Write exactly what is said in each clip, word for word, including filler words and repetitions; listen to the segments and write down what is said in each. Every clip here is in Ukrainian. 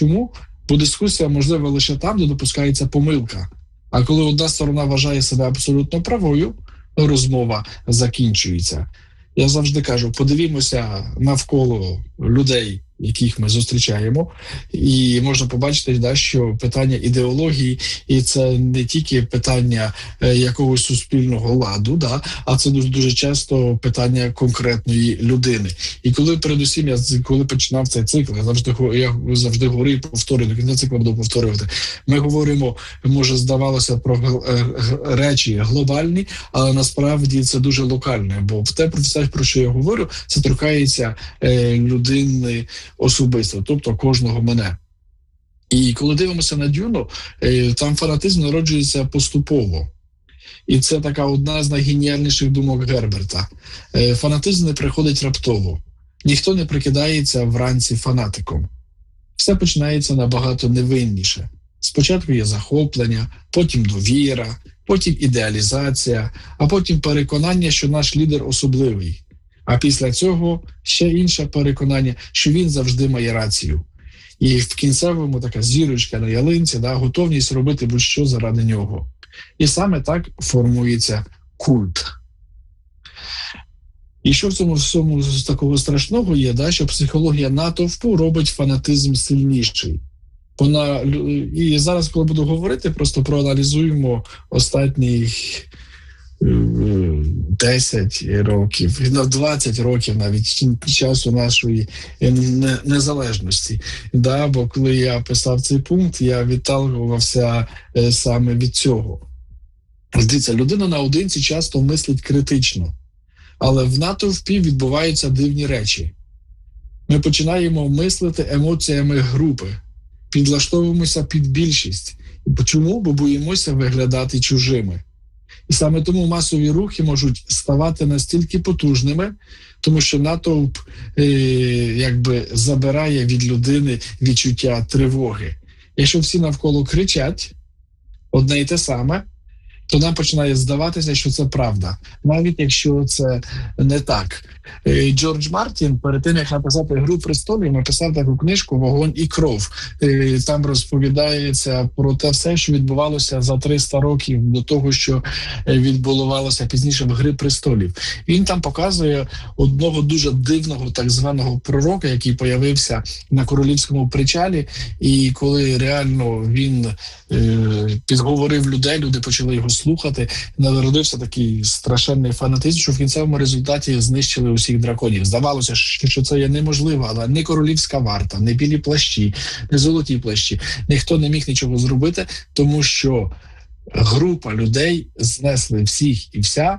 Чому? Бо дискусія можлива лише там, де допускається помилка. А коли одна сторона вважає себе абсолютно правою, розмова закінчується. Я завжди кажу, подивімося навколо людей, яких ми зустрічаємо, і можна побачити, да, що питання ідеології, і це не тільки питання е, якогось суспільного ладу, да, а це дуже, дуже часто питання конкретної людини. І коли, передусім, я коли починав цей цикл, я завжди, я завжди говорю і повторюю, до кінця цикла буду повторювати. Ми говоримо, може здавалося, про е, речі глобальні, але насправді це дуже локальне, бо в те, про все, про що я говорю, це торкається е, людини особисто, тобто кожного мене. І коли дивимося на Дюну, там фанатизм народжується поступово. І це така одна з найгеніальніших думок Герберта. Фанатизм не приходить раптово. Ніхто не прикидається вранці фанатиком. Все починається набагато невинніше. Спочатку є захоплення, потім довіра, потім ідеалізація, а потім переконання, що наш лідер особливий. А після цього ще інше переконання, що він завжди має рацію. І в кінцевому така зірочка на ялинці, да, готовність робити будь-що заради нього. І саме так формується культ. І що в цьому всьому з такого страшного є, да, що психологія натовпу робить фанатизм сильніший. Вона, і зараз, коли буду говорити, просто проаналізуємо останні десять років, двадцять років навіть часу нашої незалежності. Да, бо коли я писав цей пункт, я відталкувався саме від цього. Дивіться, людина наодинці часто мислить критично, але в натовпі відбуваються дивні речі. Ми починаємо мислити емоціями групи, підлаштовуємося під більшість. Чому? Бо боїмося виглядати чужими. І саме тому масові рухи можуть ставати настільки потужними, тому що натовп е, якби забирає від людини відчуття тривоги. Якщо всі навколо кричать одне і те саме, то нам починає здаватися, що це правда, навіть якщо це не так. Джордж Мартін, перед тим, як написати «Гру престолів», написав таку книжку «Вогонь і кров». Там розповідається про те все, що відбувалося за триста років до того, що відбувалося пізніше в «Гри престолів». Він там показує одного дуже дивного так званого пророка, який появився на королівському причалі, і коли реально він е, підговорив людей, люди почали його слухати, народився такий страшенний фанатизм, що в кінцевому результаті знищили усіх драконів. Здавалося, що це є неможливо, але не королівська варта, не білі плащі, не золоті плащі. Ніхто не міг нічого зробити, тому що група людей знесли всіх і вся,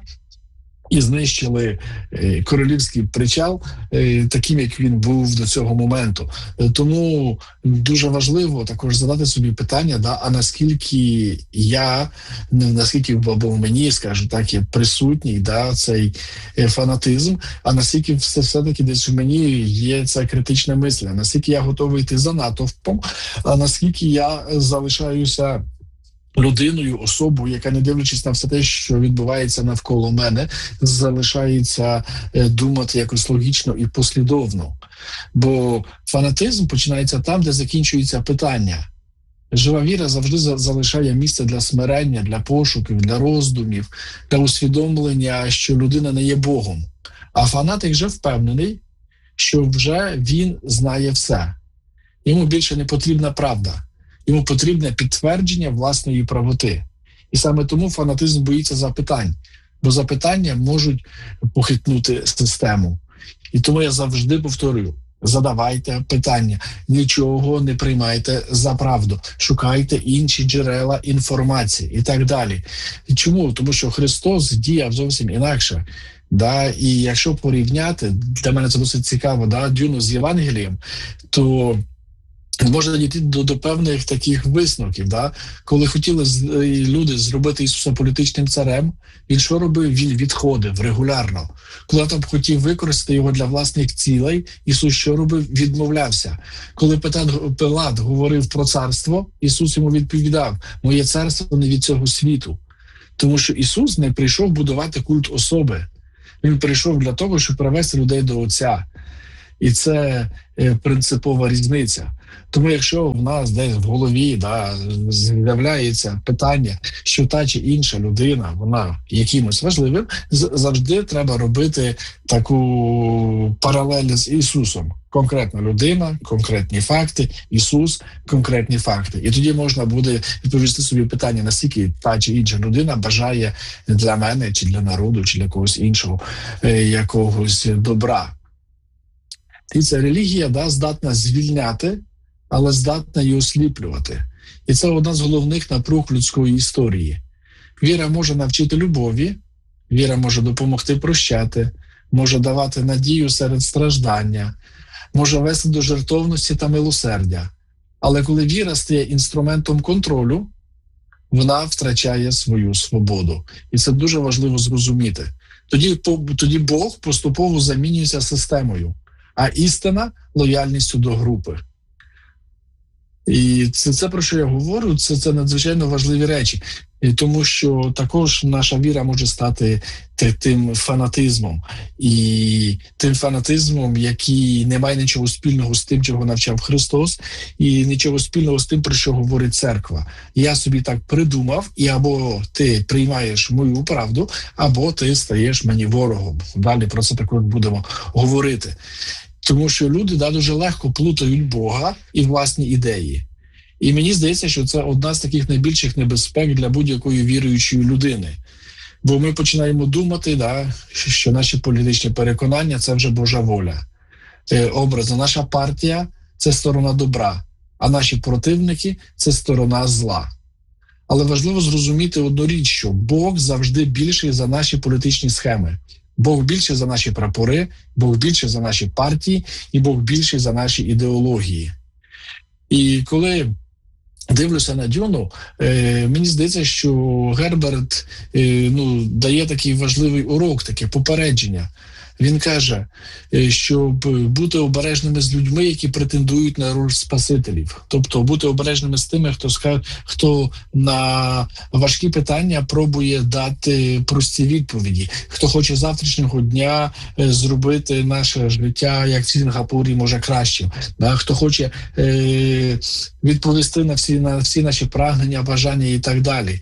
і знищили е, королівський причал е, таким, як він був до цього моменту. Е, тому дуже важливо також задати собі питання, да, а наскільки я, наскільки або мені, скажу так, є присутній, да, цей е, фанатизм, а наскільки все, все-таки десь у мені є це критичне мислення, наскільки я готовий йти за натовпом, а наскільки я залишаюся людиною, особою, яка, не дивлячись на все те, що відбувається навколо мене, залишається е, думати якось логічно і послідовно. Бо фанатизм починається там, де закінчується питання. Жива віра завжди залишає місце для смирення, для пошуків, для роздумів, для усвідомлення, що людина не є Богом. А фанатик вже впевнений, що вже він знає все. Йому більше не потрібна правда. Йому потрібне підтвердження власної правоти. І саме тому фанатизм боїться запитань, бо запитання можуть похитнути систему. І тому я завжди повторюю, задавайте питання, нічого не приймайте за правду, шукайте інші джерела інформації і так далі. І чому? Тому що Христос діяв зовсім інакше. Да? І якщо порівняти, для мене це досить цікаво, да? Дюну з Євангелієм, то можна дійти до, до певних таких висновків. Да? Коли хотіли люди зробити Ісуса політичним царем, він що робив? Він відходив регулярно. Коли там хотів використати його для власних цілей, Ісус що робив? Відмовлявся. Коли Пилат говорив про царство, Ісус йому відповідав: «Моє царство не від цього світу». Тому що Ісус не прийшов будувати культ особи. Він прийшов для того, щоб привести людей до Отця. І це е, принципова різниця. Тому якщо в нас десь в голові да, з'являється питання, що та чи інша людина, вона якимось важливим, завжди треба робити таку паралель з Ісусом. Конкретна людина, конкретні факти, Ісус, конкретні факти. І тоді можна буде відповісти собі питання, наскільки та чи інша людина бажає для мене, чи для народу, чи для когось іншого якогось добра. І ця релігія да, здатна звільняти, але здатна і осліплювати. І це одна з головних напруг людської історії. Віра може навчити любові, віра може допомогти прощати, може давати надію серед страждання, може вести до жертовності та милосердя. Але коли віра стає інструментом контролю, вона втрачає свою свободу. І це дуже важливо зрозуміти. Тоді, тоді Бог поступово замінюється системою, а істина – лояльністю до групи. І це, це про що я говорю, це, це надзвичайно важливі речі. І тому що також наша віра може стати тим фанатизмом. І тим фанатизмом, який не має нічого спільного з тим, чого навчав Христос, і нічого спільного з тим, про що говорить церква. Я собі так придумав, і або ти приймаєш мою правду, або ти стаєш мені ворогом. Далі про це також будемо говорити. Тому що люди да, дуже легко плутають Бога і власні ідеї. І мені здається, що це одна з таких найбільших небезпек для будь-якої віруючої людини. Бо ми починаємо думати, да, що наші політичні переконання – це вже Божа воля. Е, образно, наша партія – це сторона добра, а наші противники – це сторона зла. Але важливо зрозуміти одну річ, що Бог завжди більший за наші політичні схеми. Бог більший за наші прапори, Бог більший за наші партії і Бог більший за наші ідеології. І коли дивлюся на Дюну, е, мені здається, що Герберт е, ну, дає такий важливий урок, таке попередження. Він каже, щоб бути обережними з людьми, які претендують на роль спасителів. Тобто бути обережними з тими, хто скаже, хто на важкі питання пробує дати прості відповіді. Хто хоче завтрашнього дня зробити наше життя, як в Сінгапурі, може кращим. Да? Хто хоче е- відповісти на всі, на всі наші прагнення, бажання і так далі.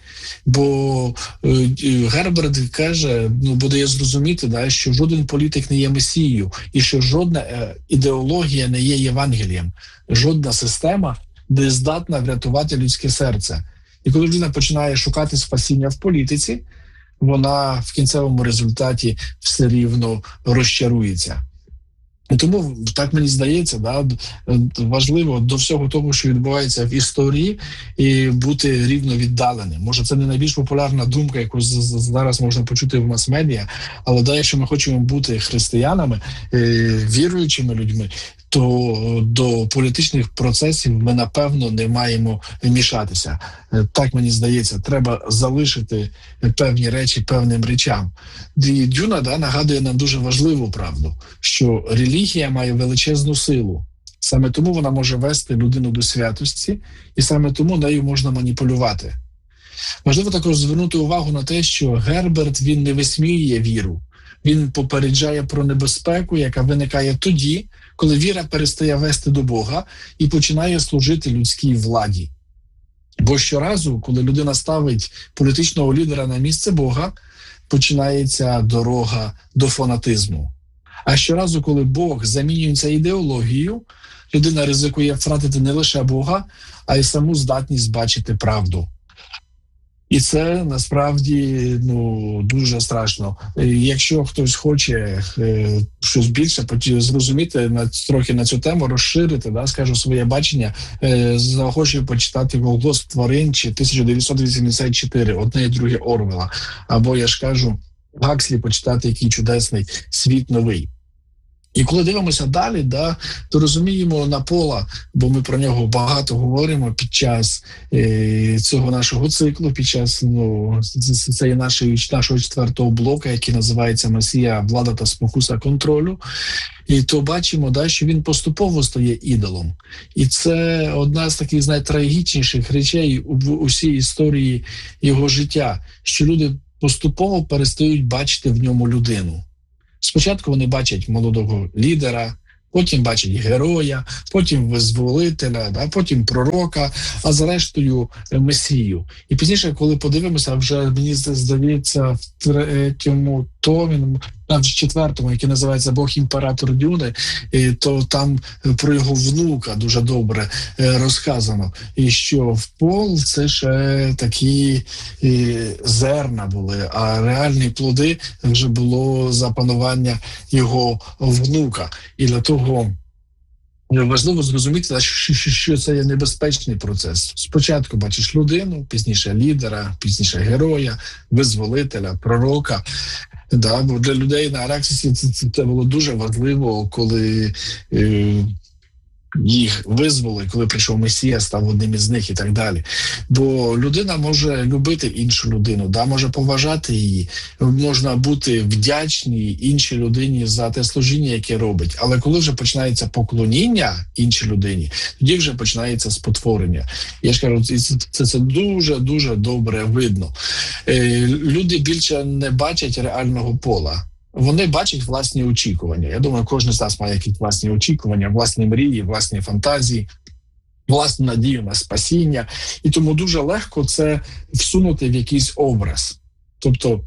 Бо е- Герберт каже, ну, буде я зрозуміти, да, що жоден політик не є месією, і що жодна е, ідеологія не є Євангелієм, жодна система не здатна врятувати людське серце. І коли людина починає шукати спасіння в політиці, вона в кінцевому результаті все рівно розчарується. І тому, так мені здається, да, важливо до всього того, що відбувається в історії, і бути рівно віддаленим. Може, це не найбільш популярна думка, яку зараз можна почути в мас-медіа, але да, якщо ми хочемо бути християнами, віруючими людьми, то до політичних процесів ми, напевно, не маємо мішатися. Так мені здається, треба залишити певні речі певним речам. Дюна да, нагадує нам дуже важливу правду, що релігія має величезну силу. Саме тому вона може вести людину до святості, і саме тому нею можна маніпулювати. Важливо також звернути увагу на те, що Герберт, він не висміює віру. Він попереджає про небезпеку, яка виникає тоді, коли віра перестає вести до Бога і починає служити людській владі. Бо щоразу, коли людина ставить політичного лідера на місце Бога, починається дорога до фанатизму. А щоразу, коли Бог замінюється ідеологією, людина ризикує втратити не лише Бога, а й саму здатність бачити правду. І це насправді ну дуже страшно. Якщо хтось хоче е, щось більше зрозуміти на трохи на цю тему, розширити, да, скажу своє бачення, е, захочу почитати «Голос тварин» чи тисяча дев'ятсот вісімдесят чотири, одне і друге Орвела. Або я ж кажу Гакслі почитати «Який чудесний світ новий». І коли дивимося далі, да, то розуміємо Напола, бо ми про нього багато говоримо під час е, цього нашого циклу, під час ну, цієї нашої, нашого четвертого блока, який називається «Месія, влада та спокуса контролю». І то бачимо, да, що він поступово стає ідолом. І це одна з таких найтрагічніших речей в усій історії його життя, що люди поступово перестають бачити в ньому людину. Спочатку вони бачать молодого лідера, потім бачить героя, потім визволителя, да, потім пророка, а зрештою месію. І пізніше, коли подивимося, вже мені здається, в третьому томі, в четвертому, який називається Бог імператор Дюни, то там про його внука дуже добре розказано. І що в Пол це ще такі зерна були, а реальні плоди вже було за панування його внука. І для того важливо зрозуміти, що це є небезпечний процес. Спочатку бачиш людину, пізніше лідера, пізніше героя, визволителя, пророка. Да, бо для людей на Араксисі це, це, це було дуже важливо, коли е, їх визвали, коли прийшов Месія, став одним із них і так далі. Бо людина може любити іншу людину, да, може поважати її, можна бути вдячній іншій людині за те служіння, яке робить. Але коли вже починається поклоніння іншій людині, тоді вже починається спотворення. Я ж кажу, це, це дуже-дуже добре видно. Е, люди більше не бачать реального пола. Вони бачать власні очікування. Я думаю, кожен з нас має якісь власні очікування, власні мрії, власні фантазії, власну надію на спасіння. І тому дуже легко це всунути в якийсь образ. Тобто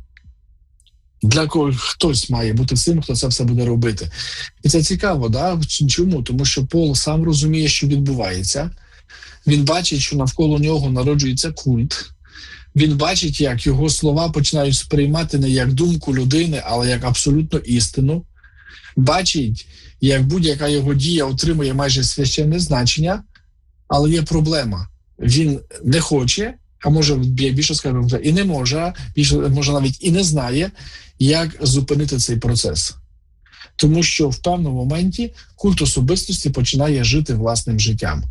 для когось хтось має бути цим, хто це все буде робити. І це цікаво, да? Чому? Тому що Пол сам розуміє, що відбувається. Він бачить, що навколо нього народжується культ. Він бачить, як його слова починають сприймати не як думку людини, але як абсолютно істину. Бачить, як будь-яка його дія отримує майже священне значення, але є проблема. Він не хоче, а може, я більше скажу, і не може, більше, може навіть і не знає, як зупинити цей процес. Тому що в певному моменті культ особистості починає жити власним життям.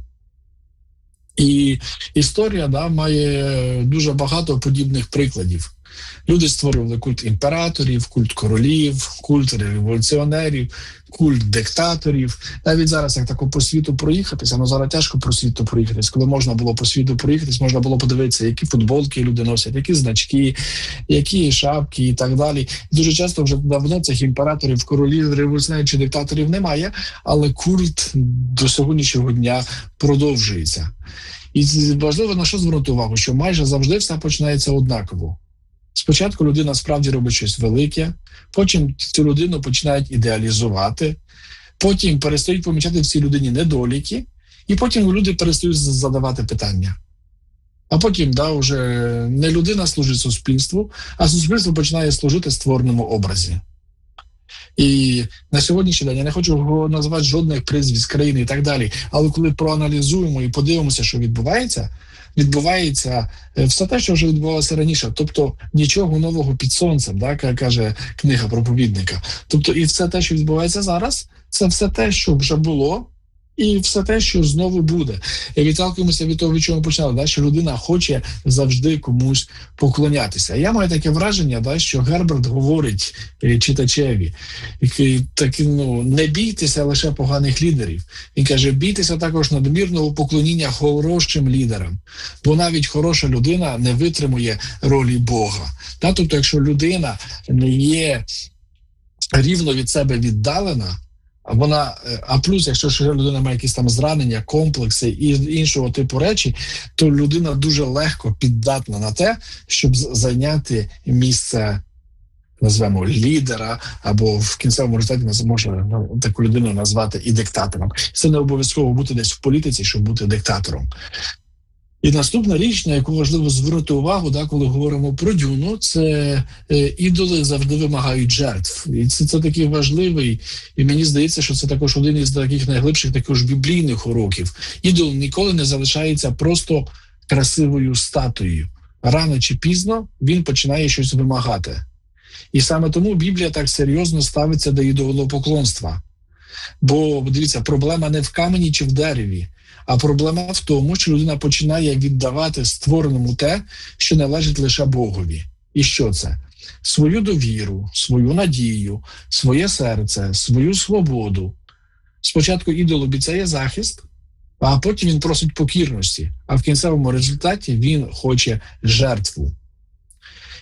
І історія, да, має дуже багато подібних прикладів. Люди створювали культ імператорів, культ королів, культ революціонерів, культ диктаторів. Навіть зараз, як тако по світу проїхатися, ну зараз тяжко по світу проїхатись. Коли можна було по світу проїхатись, можна було подивитися, які футболки люди носять, які значки, які шапки і так далі. Дуже часто вже давно цих імператорів, королів, революціонерів чи диктаторів немає, але культ до сьогоднішнього дня продовжується. І важливо на що звернути увагу, що майже завжди все починається однаково. Спочатку людина справді робить щось велике, потім цю людину починають ідеалізувати, потім перестають помічати в цій людині недоліки, і потім люди перестають задавати питання. А потім, да, вже не людина служить суспільству, а суспільство починає служити створеному образі. І на сьогоднішній день я не хочу назвати жодних прізвищ країни і так далі, але коли проаналізуємо і подивимося, що відбувається, відбувається все те, що вже відбувалося раніше. Тобто нічого нового під сонцем, да, каже книга проповідника. Тобто і все те, що відбувається зараз, це все те, що вже було, і все те, що знову буде. І відталкуємося від того, від чого ми почали, да, що людина хоче завжди комусь поклонятися. Я маю таке враження, да, що Герберт говорить читачеві, так, ну, не бійтеся лише поганих лідерів. Він каже, бійтеся також надмірного поклоніння хорошим лідерам, бо навіть хороша людина не витримує ролі Бога. Да, тобто, якщо людина не є рівно від себе віддалена, вона, а плюс, якщо ще людина має якісь там зранення, комплекси і іншого типу речі, то людина дуже легко піддатна на те, щоб зайняти місце, назвемо, лідера, або в кінцевому результаті можна таку людину назвати і диктатором. Це не обов'язково бути десь в політиці, щоб бути диктатором. І наступна річ, на яку важливо звернути увагу, да, коли говоримо про Дюну, це е, ідоли завжди вимагають жертв. І це, це такий важливий, і мені здається, що це також один із таких найглибших також біблійних уроків. Ідол ніколи не залишається просто красивою статуєю. Рано чи пізно він починає щось вимагати. І саме тому Біблія так серйозно ставиться до ідолопоклонства. Бо, дивіться, проблема не в камені чи в дереві, а проблема в тому, що людина починає віддавати створеному те, що належить лише Богові. І що це? Свою довіру, свою надію, своє серце, свою свободу. Спочатку ідол обіцяє захист, а потім він просить покірності, а в кінцевому результаті він хоче жертву.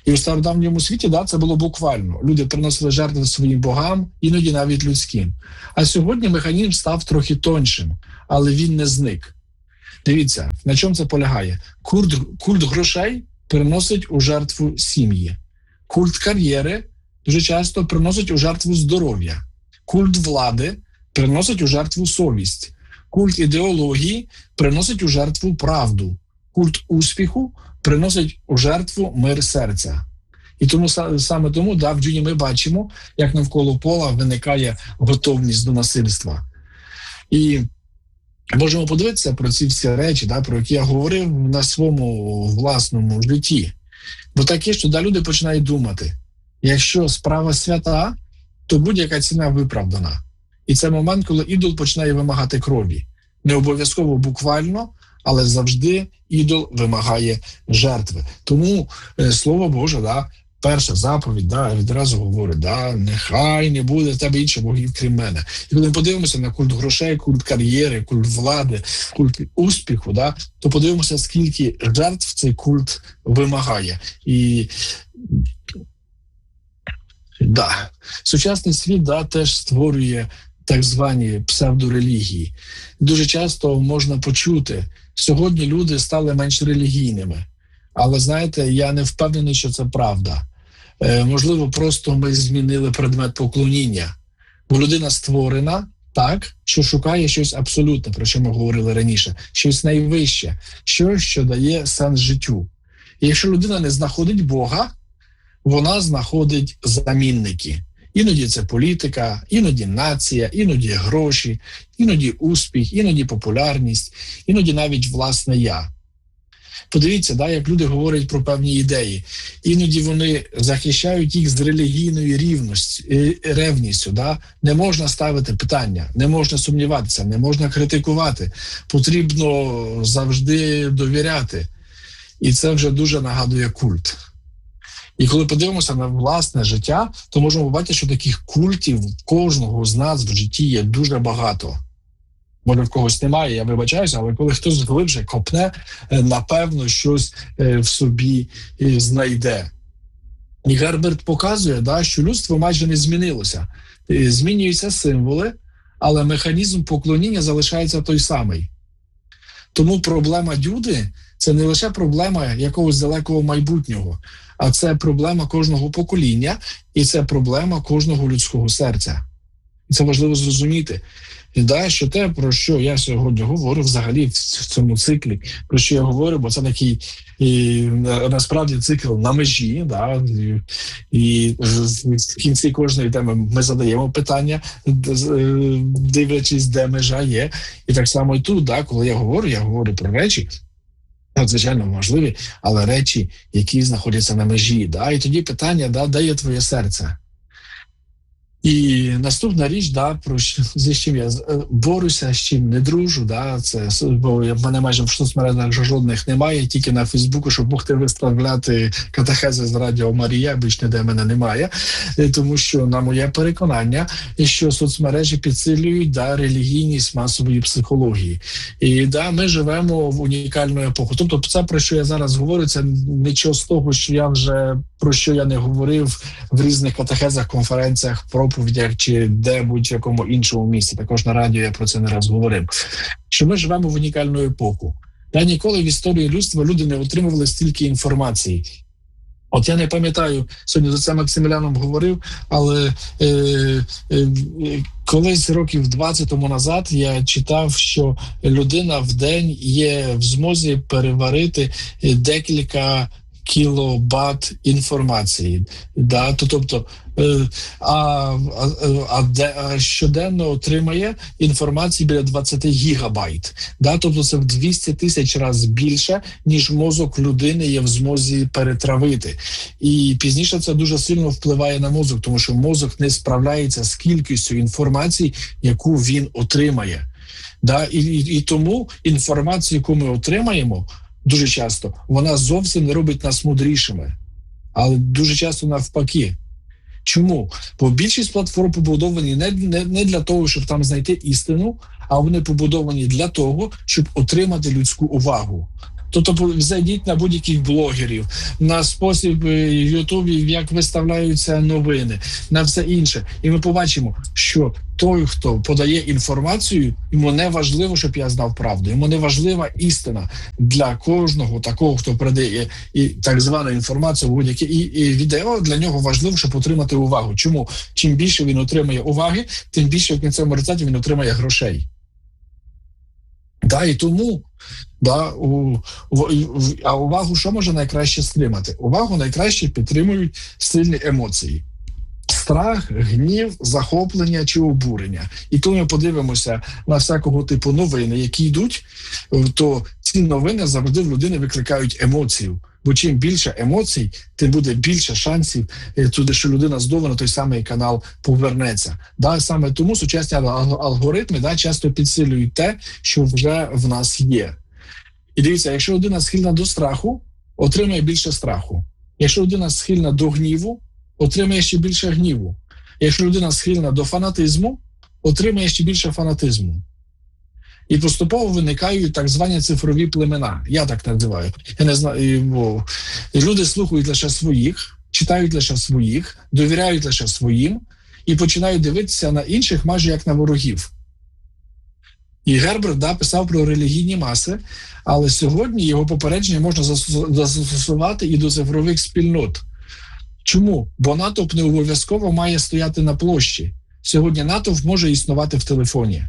І у стародавньому світі, да, це було буквально. Люди приносили жертви своїм богам, іноді навіть людським. А сьогодні механізм став трохи тоншим, але він не зник. Дивіться, на чому це полягає? Культ, культ грошей приносить у жертву сім'ї. Культ кар'єри дуже часто приносить у жертву здоров'я. Культ влади приносить у жертву совість. Культ ідеології приносить у жертву правду. Культ успіху приносить у жертву мир серця. І тому саме тому, да, в Джуні ми бачимо, як навколо пола виникає готовність до насильства. І можемо подивитися про ці всі речі, да, про які я говорив на своєму власному житті. Бо таке, що да, люди починають думати, якщо справа свята, то будь-яка ціна виправдана. І це момент, коли ідол починає вимагати крові. Не обов'язково буквально, але завжди ідол вимагає жертви. Тому е, Слово Боже, да, перша заповідь, да, відразу говорить, да, нехай не буде в тебе інших богів, крім мене. І коли ми подивимося на культ грошей, культ кар'єри, культ влади, культ успіху, да, то подивимося, скільки жертв цей культ вимагає. І да, сучасний світ, да, теж створює так звані псевдорелігії. Дуже часто можна почути, сьогодні люди стали менш релігійними. Але, знаєте, я не впевнений, що це правда. Е, можливо, просто ми змінили предмет поклоніння. Бо людина створена так, що шукає щось абсолютне, про що ми говорили раніше, щось найвище, щось, що дає сенс життю. І якщо людина не знаходить Бога, вона знаходить замінники. Іноді це політика, іноді нація, іноді гроші, іноді успіх, іноді популярність, іноді навіть власне я. Подивіться, да, як люди говорять про певні ідеї. Іноді вони захищають їх з релігійною рівністю, ревністю. Да? Не можна ставити питання, не можна сумніватися, не можна критикувати. Потрібно завжди довіряти. І це вже дуже нагадує культ. І коли подивимося на власне життя, то можемо побачити, що таких культів кожного з нас в житті є дуже багато. Може, в когось немає, я вибачаюся, але коли хтось глибше копне, напевно, щось в собі знайде. І Герберт показує, да, що людство майже не змінилося. Змінюються символи, але механізм поклоніння залишається той самий. Тому проблема Дюди – це не лише проблема якогось далекого майбутнього, а це проблема кожного покоління і це проблема кожного людського серця. І це важливо зрозуміти. І да, що те, про що я сьогодні говорю взагалі в цьому циклі, про що я говорю, бо це такий і, насправді цикл на межі, да, і, і в кінці кожної теми ми задаємо питання, дивлячись, де межа є. І так само і тут, да, коли я говорю, я говорю про речі, надзвичайно можливі, але речі, які знаходяться на межі. Да, і тоді питання, да, де є твоє серце? І наступна річ, да, про що, з чим я борюся, з чим не дружу, да, це, бо в мене майже в соцмережах жодних немає, тільки на Фейсбуку, щоб могти виставляти катехези з Радіо Марія, більш ніде мене немає, тому що, на моє переконання, що соцмережі підсилюють, да, релігійність масової психології. І да, ми живемо в унікальну епоху. Тобто це, про що я зараз говорю, це нічого з того, що я вже, про що я не говорив в різних катехезах, конференціях, проповідях чи де будь-якому іншому місці. Також на радіо я про це не раз говорив. Що ми живемо в унікальну епоху. Та ніколи в історії людства люди не отримували стільки інформації. От я не пам'ятаю, сьогодні за це Максиміляном говорив, але е, е, колись років двадцять тому назад я читав, що людина в день є в змозі переварити декілька кілобат інформації. Да? Тобто, а, а, а, а щоденно отримає інформації біля двадцять гігабайт. Да? Тобто це в двісті тисяч разів більше, ніж мозок людини є в змозі перетравити. І пізніше це дуже сильно впливає на мозок, тому що мозок не справляється з кількістю інформації, яку він отримає. Да? І, і, і тому інформацію, яку ми отримаємо, дуже часто, вона зовсім не робить нас мудрішими, але дуже часто навпаки. Чому? Бо більшість платформ побудовані не, не, не для того, щоб там знайти істину, а вони побудовані для того, щоб отримати людську увагу. Тобто зайдіть на будь-яких блогерів, на спосіб ютубів, як виставляються новини, на все інше. І ми побачимо, що той, хто подає інформацію, йому не важливо, щоб я знав правду. Йому не важлива істина. Для кожного такого, хто передає і так звану інформацію, будь-яке і, і відео, для нього важливо, щоб отримати увагу. Чому? Чим більше він отримає уваги, тим більше в кінцевому результаті він отримає грошей. Да, і тому, да, у, у, а увагу що може найкраще стримати? Увагу найкраще підтримують сильні емоції. Страх, гнів, захоплення чи обурення. І коли ми подивимося на всякого типу новини, які йдуть, то ці новини завжди в людини викликають емоцію. Бо чим більше емоцій, тим буде більше шансів туди, що людина знову на той самий канал повернеться. Да, саме тому сучасні алгоритми, да, часто підсилюють те, що вже в нас є. І дивіться, якщо людина схильна до страху, отримає більше страху. Якщо людина схильна до гніву, отримає ще більше гніву. Якщо людина схильна до фанатизму, отримає ще більше фанатизму. І поступово виникають так звані цифрові племена. Я так називаю. Я не знаю, бо люди слухають лише своїх, читають лише своїх, довіряють лише своїм і починають дивитися на інших майже як на ворогів. І Герберт, да, писав про релігійні маси, але сьогодні його попередження можна застосувати і до цифрових спільнот. Чому? Бо натовп не обов'язково має стояти на площі. Сьогодні натовп може існувати в телефоні.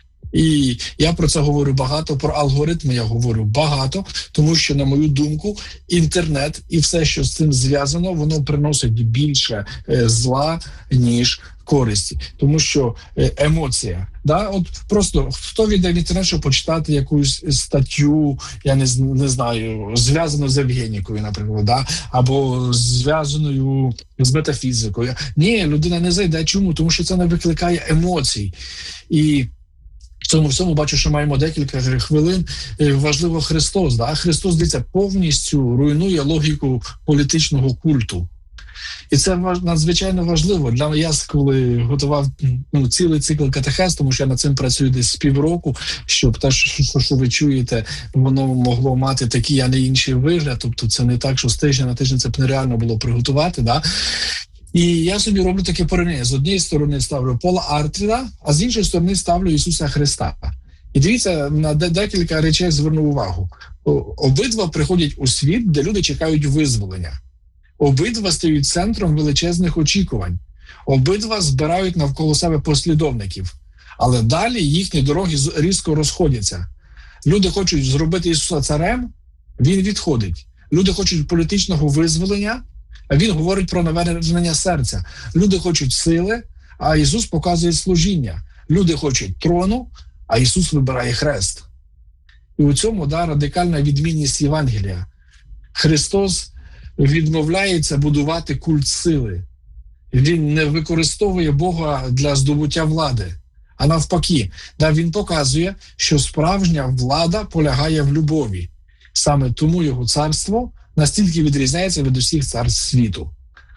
І я про це говорю багато, про алгоритми я говорю багато, тому що, на мою думку, інтернет і все, що з цим зв'язано, воно приносить більше е, зла, ніж користі. Тому що е, емоція, да, от просто хто віде в інтернет, щоб почитати якусь статтю, я не, не знаю, зв'язану з Євгенікою, наприклад, да, або зв'язаною з метафізикою. Ні, людина не зайде. Чому? Тому що це не викликає емоцій. І в цьому всьому бачу, що маємо декілька хвилин. Важливо Христос. Да? Христос, дивіться, повністю руйнує логіку політичного культу. І це надзвичайно важливо. Для я, коли готував ну, цілий цикл катехез, тому що я над цим працюю десь з півроку, щоб те, що, що ви чуєте, воно могло мати такий, а не інший вигляд. Тобто це не так, що з тижня на тиждень це б нереально було приготувати. Да? І я собі роблю таке порівняння. З однієї сторони ставлю Пола Артріда, а з іншої сторони ставлю Ісуса Христа. І дивіться, на декілька речей зверну увагу. Обидва приходять у світ, де люди чекають визволення. Обидва стають центром величезних очікувань. Обидва збирають навколо себе послідовників. Але далі їхні дороги різко розходяться. Люди хочуть зробити Ісуса царем, він відходить. Люди хочуть політичного визволення, а він говорить про навернення серця. Люди хочуть сили, а Ісус показує служіння. Люди хочуть трону, а Ісус вибирає хрест. І у цьому, да, радикальна відмінність Євангелія. Христос відмовляється будувати культ сили. Він не використовує Бога для здобуття влади, а навпаки, да, він показує, що справжня влада полягає в любові. Саме тому його царство настільки відрізняється від усіх царств світу.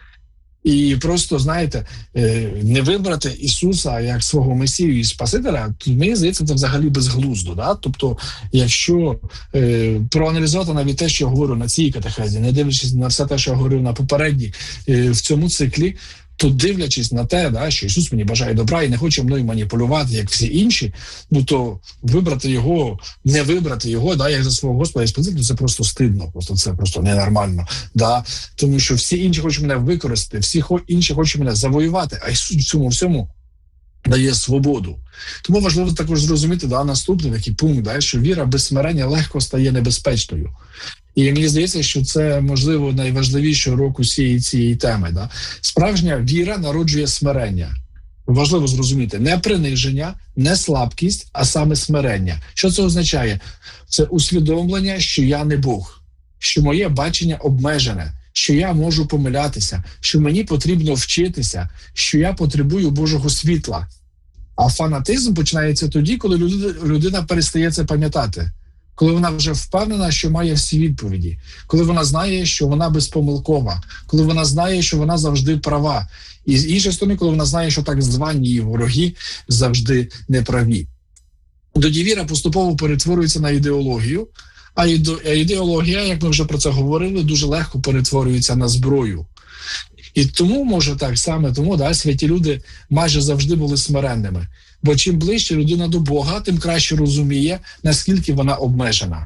І просто, знаєте, не вибрати Ісуса як свого Месію і Спасителя, то, мені здається, це взагалі безглуздо. Да? Тобто, якщо е, проаналізувати навіть те, що я говорю на цій катехезі, не дивлячись на все те, що я говорив на попередній, е, в цьому циклі, то дивлячись на те, да, що Ісус мені бажає добра і не хоче мною маніпулювати, як всі інші, ну то вибрати його, не вибрати його, да, як за свого Господа і Спасителя, це просто стидно, просто це просто ненормально. Да? Тому що всі інші хочуть мене використати, всі інші хочуть мене завоювати, а Ісус в цьому всьому дає свободу. Тому важливо також зрозуміти, да, наступний такий пункт, да, що віра без смирення легко стає небезпечною. І мені здається, що це, можливо, найважливіший урок усієї цієї теми. Да? Справжня віра народжує смирення. Важливо зрозуміти, не приниження, не слабкість, а саме смирення. Що це означає? Це усвідомлення, що я не Бог, що моє бачення обмежене, що я можу помилятися, що мені потрібно вчитися, що я потребую Божого світла. А фанатизм починається тоді, коли людина перестає це пам'ятати. Коли вона вже впевнена, що має всі відповіді, коли вона знає, що вона безпомилкова, коли вона знає, що вона завжди права. І з іншої сторони, коли вона знає, що так звані її вороги завжди неправі. Тоді віра поступово перетворюється на ідеологію, А ідеологія, як ми вже про це говорили, дуже легко перетворюється на зброю. І тому, може так, саме тому, да, святі люди майже завжди були смиренними. Бо чим ближче людина до Бога, тим краще розуміє, наскільки вона обмежена.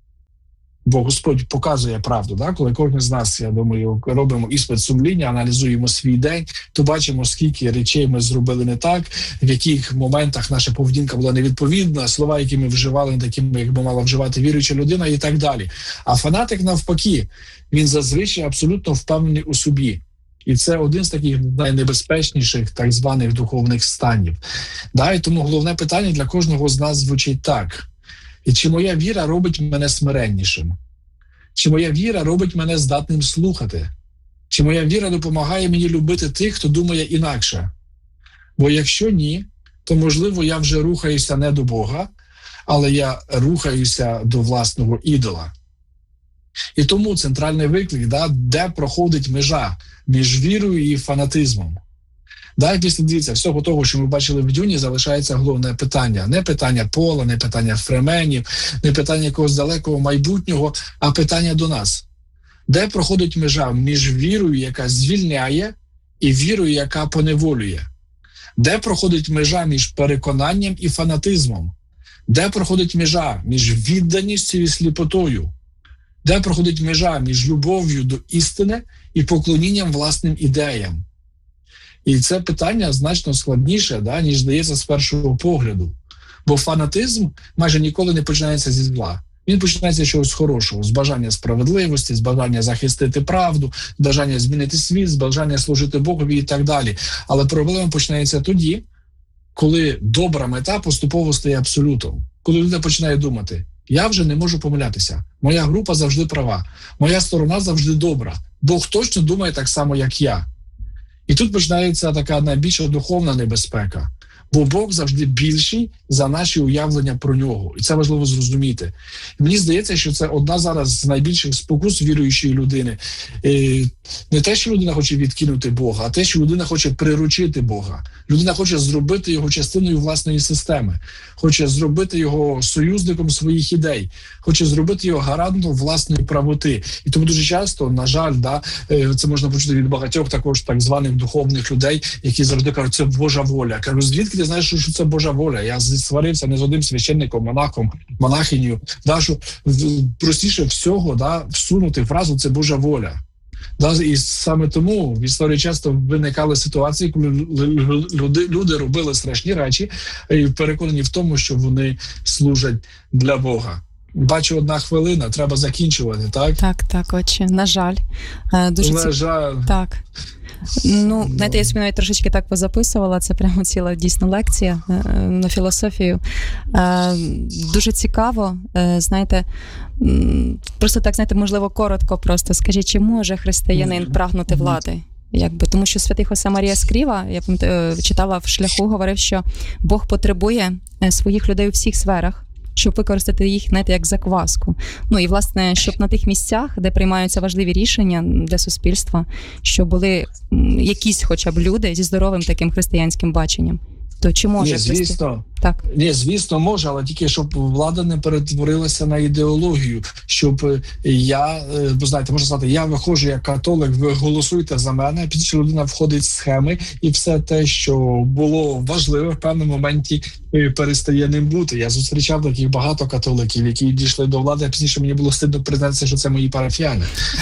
Бо Господь показує правду, да? Коли кожен з нас, я думаю, робимо іспит сумління, аналізуємо свій день, то бачимо, скільки речей ми зробили не так, в яких моментах наша поведінка була невідповідна, слова, які ми вживали, не такими, як би мала вживати віруюча людина і так далі. А фанатик навпаки, він зазвичай абсолютно впевнений у собі. І це один з таких найнебезпечніших так званих духовних станів. Да? І тому головне питання для кожного з нас звучить так. І чи моя віра робить мене смиреннішим? Чи моя віра робить мене здатним слухати? Чи моя віра допомагає мені любити тих, хто думає інакше? Бо якщо ні, то, можливо, я вже рухаюся не до Бога, але я рухаюся до власного ідола. І тому центральний виклик, да, де проходить межа між вірою і фанатизмом. Да, після, дивіться, всього того, що ми бачили в Дюні, залишається головне питання. Не питання Пола, не питання фременів, не питання якогось далекого майбутнього, а питання до нас. Де проходить межа між вірою, яка звільняє, і вірою, яка поневолює? Де проходить межа між переконанням і фанатизмом? Де проходить межа між відданістю і сліпотою? Де проходить межа між любов'ю до істини і поклонінням власним ідеям? І це питання значно складніше, да, ніж здається з першого погляду. Бо фанатизм майже ніколи не починається зі зла. Він починається з чогось хорошого, з бажання справедливості, з бажання захистити правду, з бажання змінити світ, з бажання служити Богові і так далі. Але проблема починається тоді, коли добра мета поступово стає абсолютом. Коли людина починає думати, я вже не можу помилятися, моя група завжди права, моя сторона завжди добра, Бог точно думає так само, як я. І тут починається така найбільша духовна небезпека. Бо Бог завжди більший за наші уявлення про нього. І це важливо зрозуміти. Мені здається, що це одна зараз з найбільших спокус віруючої людини. Не те, що людина хоче відкинути Бога, а те, що людина хоче приручити Бога. Людина хоче зробити його частиною власної системи. Хоче зробити його союзником своїх ідей. Хоче зробити його гарантом власної правоти. І тому дуже часто, на жаль, да, це можна почути від багатьох також так званих духовних людей, які завжди кажуть, це Божа воля. Кажу, звідки ти знаєш, що це Божа воля? Я сварився не з одним священником, монахом, монахиню. Да, що простіше всього, да, всунути фразу «це Божа воля». Да, і саме тому в історії часто виникали ситуації, коли люди, люди робили страшні речі і переконані в тому, що вони служать для Бога. Бачу, одна хвилина, треба закінчувати, так? Так, так, отче, на жаль. Дуже на ці... жаль. Так. Ну, знаєте, я собі навіть трошечки так позаписувала, це прямо ціла дійсно лекція на філософію. Дуже цікаво, знаєте, просто так, знаєте, можливо, коротко просто скажіть, чи може християнин прагнути влади? Якби, тому що святий Хосе Марія Скріва, я читала в «Шляху», говорив, що Бог потребує своїх людей у всіх сферах, щоб використати їх, знаєте, як закваску. Ну і, власне, щоб на тих місцях, де приймаються важливі рішення для суспільства, щоб були якісь хоча б люди зі здоровим таким християнським баченням. То чи може? Ні, звісно, так. Ні, звісно, може, але тільки щоб влада не перетворилася на ідеологію, щоб я, бо знаєте, можна сказати, я виходжу як католик, ви голосуйте за мене, під що людина входить в схеми, і все те, що було важливе в певному моменті, перестає ним бути. Я зустрічав таких багато католиків, які дійшли до влади, а пізніше мені було стидно признатися, що це мої парафіяни.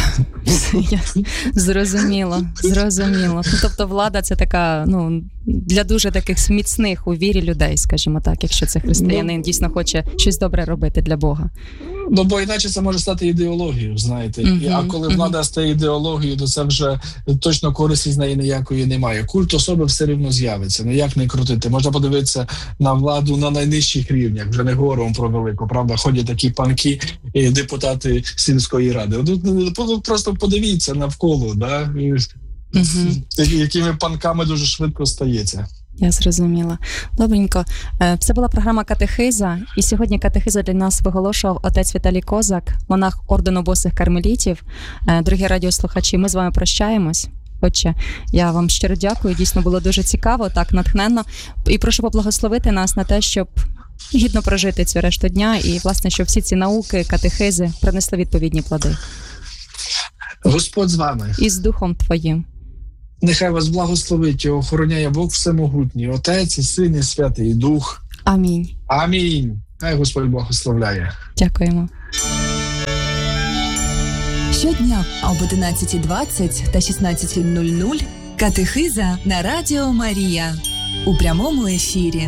Зрозуміло, зрозуміло. Тобто влада – це така, ну, для дуже таких міцних у вірі людей, скажімо так, якщо це християнин дійсно хоче щось добре робити для Бога. Ну, бо іначе це може стати ідеологією, знаєте. Uh-huh, а коли uh-huh. влада стає ідеологією, то це вже точно користі з неї ніякої немає. Культ особи все рівно з'явиться, ніяк не крутити. Можна подивитися на владу на найнижчих рівнях, вже не говоримо про велику, правда? Ходять такі панки, депутати сільської ради. Просто подивіться навколо, да? uh-huh. якими панками дуже швидко стається. Я зрозуміла. Добренько. Це була програма «Катехиза», і сьогодні катехизу для нас виголошував отець Віталій Козак, монах ордену босих кармелітів. Дорогі радіослухачі, ми з вами прощаємось. Отче, я вам щиро дякую, дійсно було дуже цікаво, так натхненно. І прошу поблагословити нас на те, щоб гідно прожити цю решту дня і, власне, щоб всі ці науки, катехези принесли відповідні плоди. Господь з вами. І з Духом Твоїм. Нехай вас благословить і охороняє Бог Всемогутній, Отець і Син і Святий Дух. Амінь. Амінь. Хай Господь благословляє. Дякуємо. Щодня об одинадцятій двадцять та шістнадцятій нуль нуль катехиза на Радіо Марія у прямому ефірі.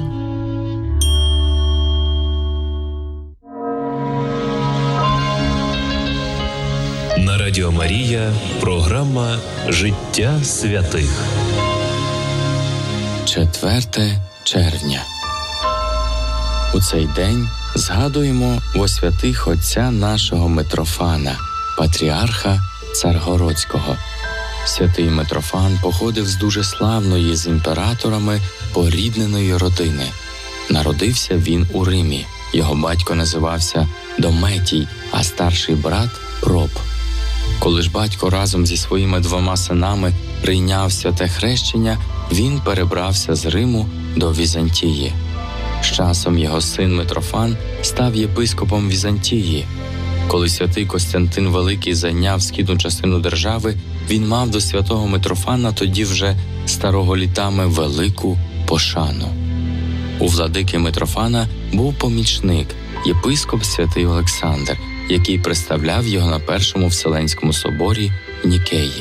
На Радіо Марія програма «Життя святих». четверте червня. У цей день згадуємо во святих отця нашого Митрофана, патріарха Царгородського. Святий Митрофан походив з дуже славної з імператорами порідненої родини. Народився він у Римі. Його батько називався Дометій, а старший брат – Проб. Коли ж батько разом зі своїми двома синами прийняв святе хрещення, він перебрався з Риму до Візантії. З часом його син Митрофан став єпископом Візантії. Коли святий Костянтин Великий зайняв східну частину держави, він мав до святого Митрофана тоді вже старого літами велику пошану. У владики Митрофана був помічник, єпископ святий Олександр, який представляв його на Першому Вселенському соборі в Нікеї.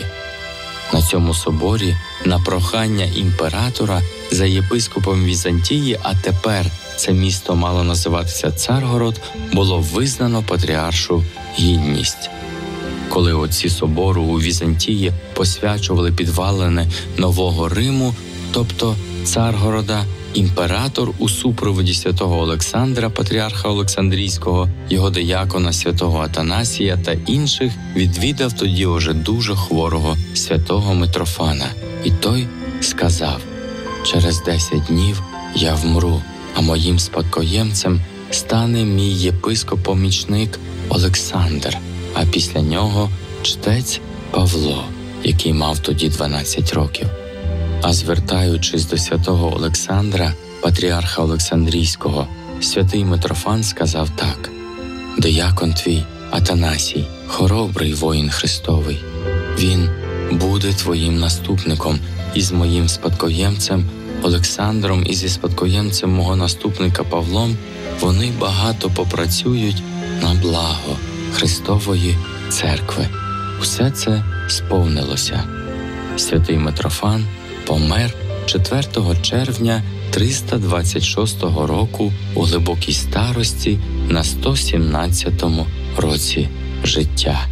На цьому соборі, на прохання імператора за єпископом Візантії, а тепер це місто мало називатися Царгород, було визнано патріаршу гідність. Коли отці собору у Візантії посвячували підвалини Нового Риму, тобто Царгорода, імператор у супроводі святого Олександра, патріарха Олександрійського, його диякона святого Атанасія та інших відвідав тоді уже дуже хворого святого Митрофана. І той сказав: «Через десять днів я вмру, а моїм спадкоємцем стане мій єпископ-помічник Олександр, а після нього чтець Павло, який мав тоді дванадцять років». А звертаючись до святого Олександра, патріарха Олександрійського, святий Митрофан сказав так: «Диякон твій Атанасій, хоробрий воїн Христовий, він буде твоїм наступником, і з моїм спадкоємцем Олександром і зі спадкоємцем мого наступника Павлом вони багато попрацюють на благо Христової церкви». Усе це сповнилося. Святий Митрофан помер четвертого червня триста двадцять шостого року у глибокій старості на сто сімнадцятому році життя.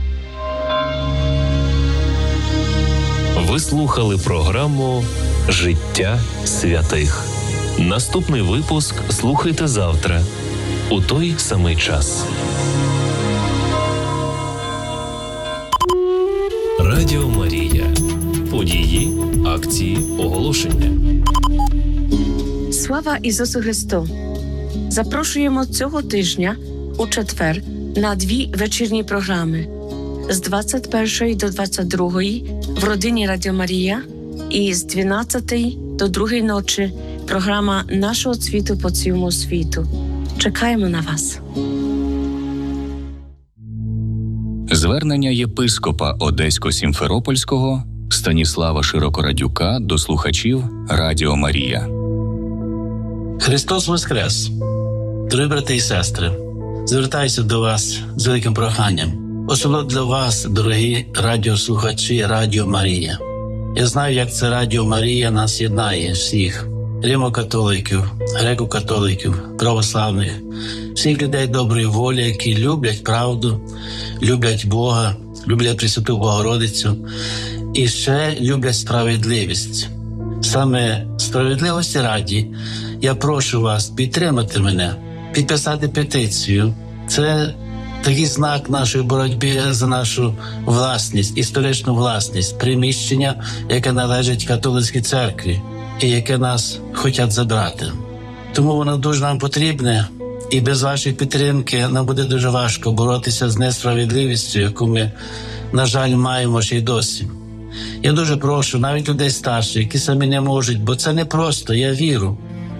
Ви слухали програму «Життя святих». Наступний випуск слухайте завтра у той самий час. Радіо Марія. Події, акції, оголошення. Слава Ісусу Христу! Запрошуємо цього тижня у четвер на дві вечірні програми з двадцять першої до двадцять другої в родині Радіо Марія і з дванадцятої до другої ночі програма нашого цвіту по цілому світу. Чекаємо на вас! Звернення єпископа Одесько-Сімферопольського Станіслава Широкорадюка до слухачів Радіо Марія. Христос Воскрес! Дорогі брати і сестри, звертаюся до вас з великим проханням. Особливо для вас, дорогі радіослухачі Радіо Марія. Я знаю, як це Радіо Марія нас єднає всіх. Римо-католиків, греко-католиків, православних, всіх людей доброї волі, які люблять правду, люблять Бога, люблять Пресвяту Богородицю і ще люблять справедливість. Саме справедливості раді я прошу вас підтримати мене, підписати петицію. Це такий знак нашої боротьби за нашу власність, історичну власність, приміщення, яке належить католицькій церкві і яке нас хочуть забрати. Тому воно дуже нам потрібне, і без вашої підтримки нам буде дуже важко боротися з несправедливістю, яку ми, на жаль, маємо ще й досі. Я дуже прошу навіть людей старших, які самі не можуть, бо це не просто, я вірю.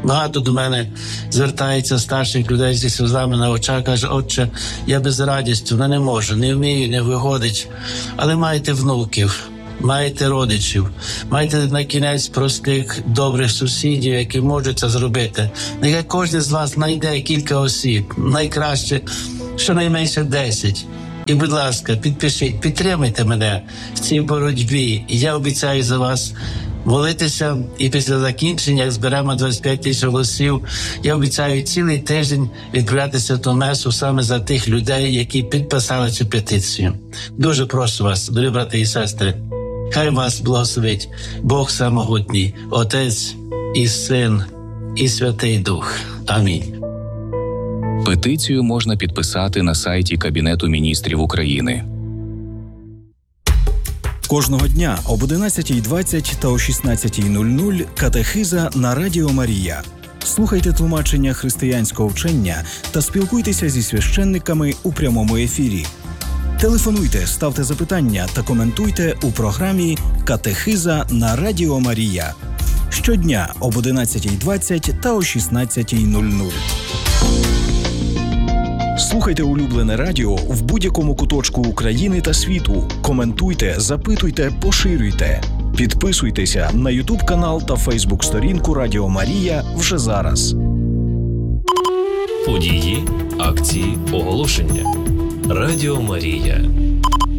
Багато до мене звертається старших людей зі сльозами на очах, каже: отче, я без радістю, ну не можу, не вмію, не виходить. Але маєте внуків, маєте родичів, маєте на кінець простих, добрих сусідів, які можуть це зробити. Нехай кожен з вас знайде кілька осіб, найкраще щонайменше десять. І, будь ласка, підпишіть, підтримайте мене в цій боротьбі. І я обіцяю за вас молитися, і після закінчення, як зберемо двадцять п'ять тисяч голосів, я обіцяю цілий тиждень відправлятися до месу саме за тих людей, які підписали цю петицію. Дуже прошу вас, дорогі брати і сестри, хай вас благословить Бог Самогутній, Отець і Син, і Святий Дух. Амінь. Петицію можна підписати на сайті Кабінету міністрів України. Кожного дня об одинадцятій двадцять та о шістнадцятій нуль нуль катехиза на Радіо Марія. Слухайте тлумачення християнського вчення та спілкуйтеся зі священниками у прямому ефірі. Телефонуйте, ставте запитання та коментуйте у програмі «Катехиза на Радіо Марія». Щодня об одинадцятій двадцять та о шістнадцятій нуль нуль. Слухайте улюблене радіо в будь-якому куточку України та світу. Коментуйте, запитуйте, поширюйте. Підписуйтеся на ютуб-канал та фейсбук-сторінку Радіо Марія вже зараз. Події, акції, оголошення. Радіо Марія.